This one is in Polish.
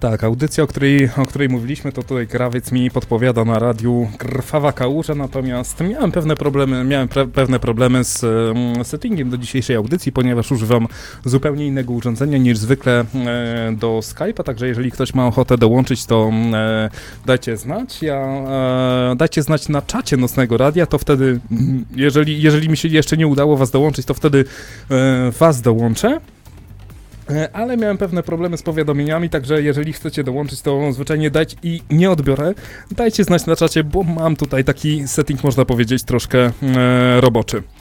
Tak, audycja, o której mówiliśmy, to tutaj Krawiec mi podpowiada na radiu Krwawa Kałuża, natomiast miałem pewne problemy z settingiem do dzisiejszej audycji, ponieważ używam zupełnie innego urządzenia niż zwykle do Skype'a, także jeżeli ktoś ma ochotę dołączyć, to dajcie znać. Dajcie znać na czacie Nocnego Radia, to wtedy, jeżeli mi się jeszcze nie udało was dołączyć, to wtedy was dołączę. Ale miałem pewne problemy z powiadomieniami, także jeżeli chcecie dołączyć, to zwyczajnie dajcie i nie odbiorę. Dajcie znać na czacie, bo mam tutaj taki setting, można powiedzieć, troszkę roboczy.